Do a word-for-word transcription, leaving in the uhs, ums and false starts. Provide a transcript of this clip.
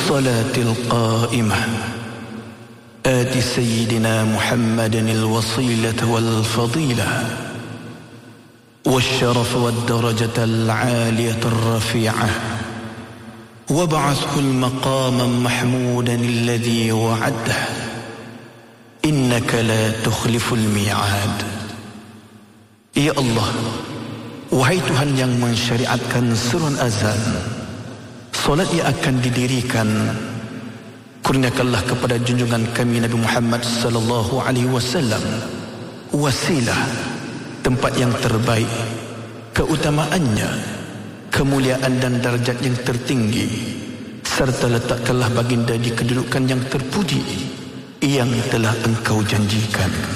الصلاة القائمة آت سيدنا محمد الوصيلة والفضيلة والشرف والدرجة العالية الرفيعة وابعثه المقام محمودا الذي وعده إنك لا تخلف الميعاد. Ya Allah, wahai Tuhan yang mensyariatkan seruan azan, solat yang akan didirikan, kurniakanlah kepada junjungan kami Nabi Muhammad sallallahu alaihi wasallam wasilah, tempat yang terbaik, keutamaannya, kemuliaan dan darjat yang tertinggi, serta letakkanlah baginda di kedudukan yang terpuji yang telah engkau janjikan.